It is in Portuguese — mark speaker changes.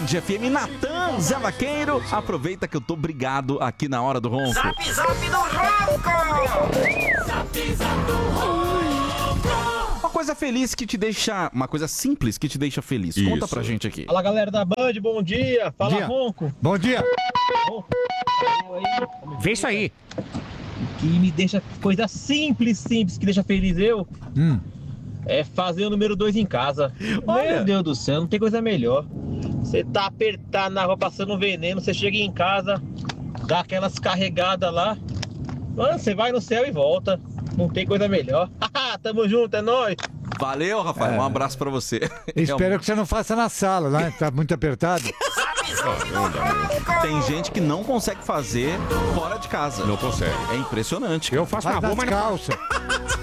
Speaker 1: Band FM, Natan, Zé Vaqueiro. Aproveita que eu tô brigado aqui na hora do ronco.
Speaker 2: Zap Zap do Ronco! Zap Zap do Ronco!
Speaker 1: Uma coisa feliz que te deixa... Uma coisa simples que te deixa feliz.
Speaker 3: Isso.
Speaker 1: Conta pra gente aqui.
Speaker 4: Fala, galera da Band, bom dia. Fala,
Speaker 5: Dia.
Speaker 4: Ronco.
Speaker 5: Bom dia.
Speaker 4: Ronco.
Speaker 5: Vê isso aí.
Speaker 4: Que me deixa coisa simples, que deixa feliz eu, é fazer o número 2 em casa.
Speaker 1: Olha.
Speaker 4: Meu Deus do céu, não tem coisa melhor. Você tá apertado na rua, passando um veneno, você chega em casa, dá aquelas carregadas lá, mano, você vai no céu e volta. Não tem coisa melhor. Tamo junto, é nóis.
Speaker 1: Valeu, Rafael. Um abraço pra você.
Speaker 5: Espero que você não faça na sala, né? Tá muito apertado.
Speaker 1: Tem gente que não consegue fazer fora de casa.
Speaker 3: Não consegue.
Speaker 1: É impressionante.
Speaker 3: Eu faço
Speaker 5: Faz
Speaker 3: na rua,
Speaker 5: nas
Speaker 3: mas não
Speaker 5: calças.